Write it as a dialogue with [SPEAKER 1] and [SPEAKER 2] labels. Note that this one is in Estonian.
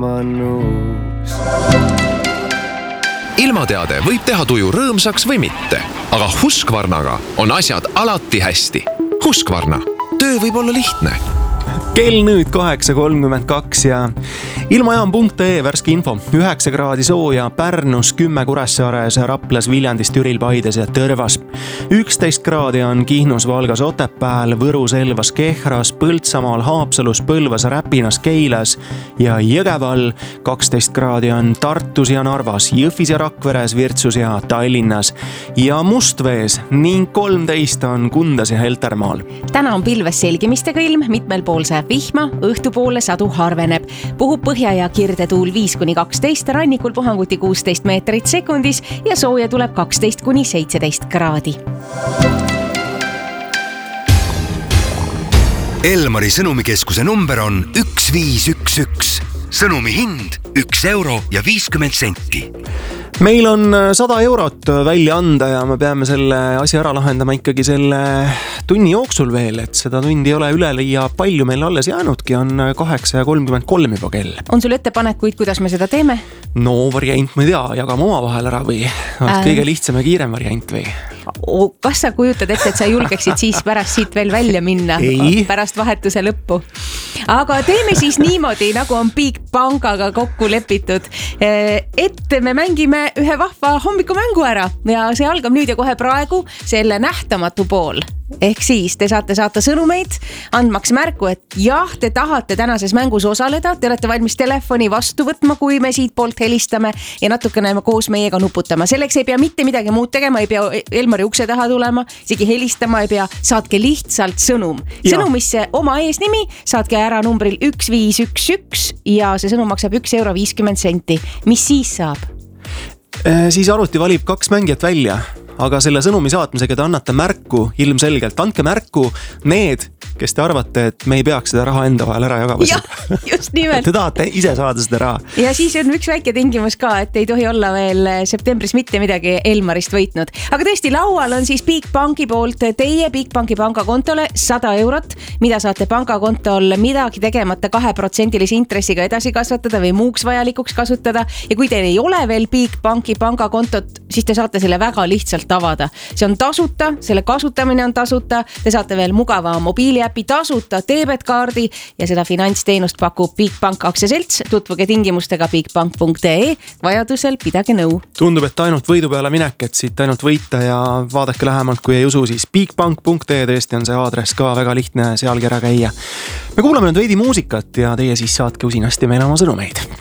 [SPEAKER 1] Manus.
[SPEAKER 2] Ilmateade võib teha tuju rõõmsaks või mitte, aga Husqvarnaga on asjad alati hästi. Husqvarna. Töö võib olla lihtne.
[SPEAKER 3] Kell nüüd 8.32 ja ilmajaam.ee värske info. 9 kraadi sooja Pärnus, 10 Kuressaares, Raplas, Viljandis, Türil, Paides ja Tõrvas. 11 kraadi on Kihnus, Valgas, Otepääl, Võrus, Elvas, Kehras, Põltsamaal, Haapsalus, Põlvas, Räpinas, Keilas ja Jõgeval. 12 kraadi on Tartus ja Narvas, Jõhvis ja Rakveres, Virtsus ja Tallinnas ja Mustvees ning 13 on Kundas ja Heltermaal.
[SPEAKER 4] Täna on pilves selgimistega ilm, mitmel pool sajab vihma, õhtupoole sadu harveneb. Puhub põhja- ja kirdetuul 5-12, rannikul puhanguti 16 meetrit sekundis ja sooja tuleb 12-17 kraadi.
[SPEAKER 5] Elmari sõnumikeskuse number on 1511. Sõnumi hind 1 euro ja 50 senti.
[SPEAKER 3] Meil on 100 eurot välja anda ja me peame selle asja ära lahendama ikkagi selle tunni jooksul veel, et seda tundi ei ole üleliia palju meil alles jäänudki, on 8.33 juba kell.
[SPEAKER 4] On sul ettepanekuid, kuidas me seda teeme?
[SPEAKER 3] No variant ma ei tea, jagame oma vahel ära või kõige lihtsam ja kiirem variant või?
[SPEAKER 4] Kas sa kujutad ette, et sa julgeksid siis pärast siit veel välja minna?
[SPEAKER 3] Ei.
[SPEAKER 4] Pärast vahetuse lõppu. Aga teeme siis niimoodi, nagu on Bigbankaga kokku lepitud, et me mängime ühe vahva hommikumängu ära ja see algab nüüd ja kohe praegu selle nähtamatu pool. Ehk siis te saate saata sõnumeid, andmaks märku, et jah, te tahate tänases mängus osaleda, te olete valmis telefoni vastu võtma, kui me siit poolt helistame ja natukene koos meiega nuputama. Selleks ei pea mitte midagi muud tegema, ei pea Elmari ukse taha tulema, isegi helistama ei pea, saatke lihtsalt sõnum. Sõnumisse oma eesnimi, saatke ära numbril 1511 ja see sõnum maksab 1 euro 50 senti. Mis siis saab?
[SPEAKER 3] Siis arvuti valib 2 mängijat välja, aga selle sõnumi saatmisega te annate märku ilmselgelt. Andke märku need, kes te arvate, et me ei peaks seda raha enda vahel ära jagama.
[SPEAKER 4] Ja, just nimelt.
[SPEAKER 3] Te tahate ise saada seda raha.
[SPEAKER 4] Ja siis on üks väike tingimus ka, et ei tohi olla veel septembris mitte midagi Elmarist võitnud. Aga tõesti, laual on siis Bigbanki poolt teie Bigbanki pangakontole 100 eurot, mida saate pangakontol midagi tegemata 2% intressiga edasi kasvatada või muuks vajalikuks kasutada. Ja kui teil ei ole veel Bigbanki pangakontot, siis te saate selle väga lihtsalt avada. See on tasuta, selle kasutamine on tasuta, te saate veel mugava mobiiliäpi tasuta debetkaardi ja seda finantsteenust pakub Bigbank aktsiaselts. Tutvuge tingimustega bigbank.ee, vajadusel pidage nõu.
[SPEAKER 3] Tundub, et ainult võidu peale minek, et siit ainult võita ja vaadake lähemalt, kui ei usu, siis bigbank.ee tõesti on see aadress ka väga lihtne sealgi ära käia. Me kuulame nüüd veidi muusikat ja teie siis saatke usinasti meile oma sõnumeid.